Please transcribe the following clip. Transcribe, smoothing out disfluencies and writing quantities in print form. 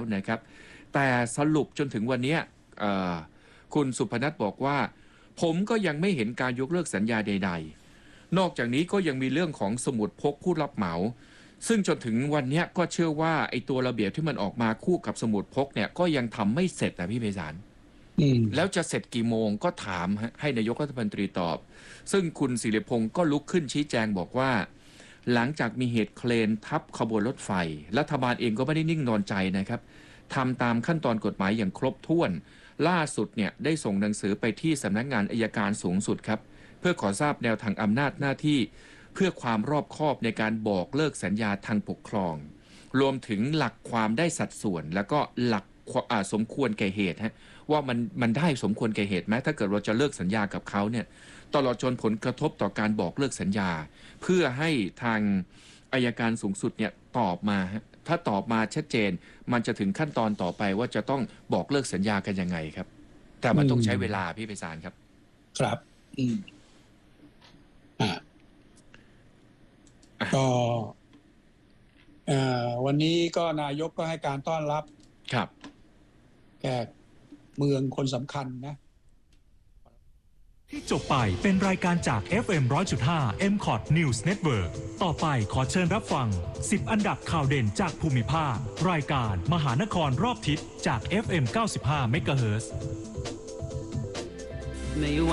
นะครับแต่สรุปจนถึงวันนี้คุณสุพนัทบอกว่าผมก็ยังไม่เห็นการยกเลิกสัญญาใดๆนอกจากนี้ก็ยังมีเรื่องของสมุดพกผู้รับเหมาซึ่งจนถึงวันนี้ก็เชื่อว่าไอ้ตัวระเบียบที่มันออกมาคู่กับสมุดพกเนี่ยก็ยังทำไม่เสร็จนะพี่ไพศาลแล้วจะเสร็จกี่โมงก็ถามให้นายกรัฐมนตรีตอบซึ่งคุณศิริพงศ์ก็ลุกขึ้นชี้แจงบอกว่าหลังจากมีเหตุเครนทับขบวนรถไฟรัฐบาลเองก็ไม่ได้นิ่งนอนใจนะครับทำตามขั้นตอนกฎหมายอย่างครบถ้วนล่าสุดเนี่ยได้ส่งหนังสือไปที่สำนักงานอัยการสูงสุดครับเพื่อขอทราบแนวทางอำนาจหน้าที่เพื่อความรอบคอบในการบอกเลิกสัญญาทางปกครองรวมถึงหลักความได้สัดส่วนแล้วก็หลักสมควรแก่เหตุว่ามันได้สมควรแก่เหตุไหมถ้าเกิดเราจะเลิกสัญญากับเขาเนี่ยตลอดจนผลกระทบต่อการบอกเลิกสัญญาเพื่อให้ทางอัยการสูงสุดเนี่ยตอบมาถ้าตอบมาชัดเจนมันจะถึงขั้นตอนต่อไปว่าจะต้องบอกเลิกสัญญากันยังไงครับแต่มันต้องใช้เวลาพี่ไพศาลครับครับก็วันนี้ก็นายกก็ให้การต้อนรับครับแขกเมืองคนสำคัญนะที่จบไปเป็นรายการจาก FM 100.5 MCOT News Network ต่อไปขอเชิญรับฟัง10อันดับข่าวเด่นจากภูมิภาครายการมหานครรอบทิศจาก FM 95 MHz